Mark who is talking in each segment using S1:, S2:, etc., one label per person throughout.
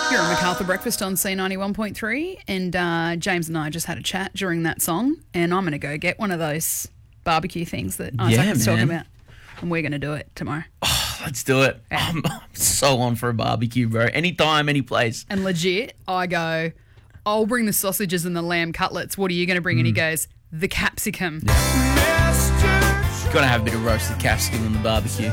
S1: You're on MacArthur Breakfast on C91.3, and James and I just had a chat during that song, and I'm going to go get one of those barbecue things that Isaac was talking about, and we're going to do it tomorrow.
S2: Oh, let's do it.
S1: Yeah.
S2: I'm so on for a barbecue, bro. Anytime, any place.
S1: And legit, I go, I'll bring the sausages and the lamb cutlets. What are you going to bring? And he goes, the capsicum.
S2: Yeah. Got to have a bit of roasted capsicum on the barbecue.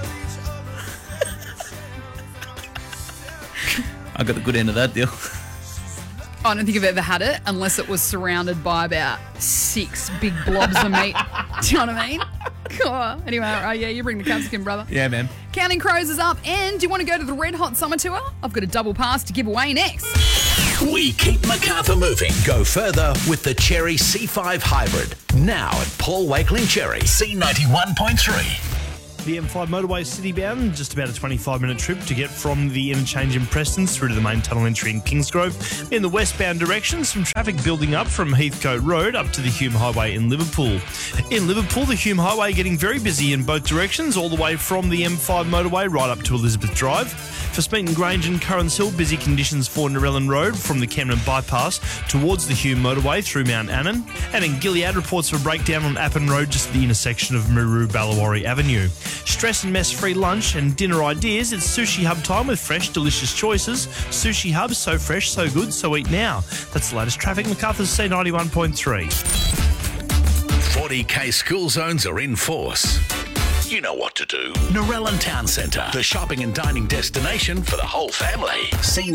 S2: I got the good end of that deal.
S1: I don't think I've ever had it unless it was surrounded by about 6 big blobs of meat. Do you know what I mean? Cool. Anyway, yeah, you bring the capsicum, brother.
S2: Yeah, man.
S1: Counting Crows is up, and do you want to go to the Red Hot Summer Tour? I've got a double pass to give away next.
S3: We keep MacArthur moving. Go further with the Cherry C5 Hybrid. Now at Paul Wakeling Cherry, C91.3.
S4: The M5 motorway citybound, just about a 25-minute trip to get from the interchange in Preston through to the main tunnel entry in Kingsgrove. In the westbound direction, some traffic building up from Heathcote Road up to the Hume Highway in Liverpool. In Liverpool, the Hume Highway getting very busy in both directions, all the way from the M5 motorway right up to Elizabeth Drive. For Smeaton Grange and Currans Hill, busy conditions for Narellan Road from the Camden Bypass towards the Hume motorway through Mount Annan. And in Gilead, reports of a breakdown on Appin Road just at the intersection of Muru-Ballawari Avenue. Stress and mess-free lunch and dinner ideas. It's Sushi Hub time with fresh, delicious choices. Sushi Hub, so fresh, so good, so eat now. That's the latest traffic. MacArthur's C91.3.
S3: 40k school zones are in force. You know what to do. Narellan Town Centre, the shopping and dining destination for the whole family.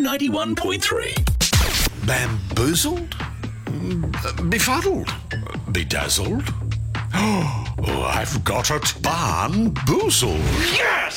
S3: C91.3. Bamboozled? Befuddled? Bedazzled? Oh, I've got it. Barnboozled. Yes!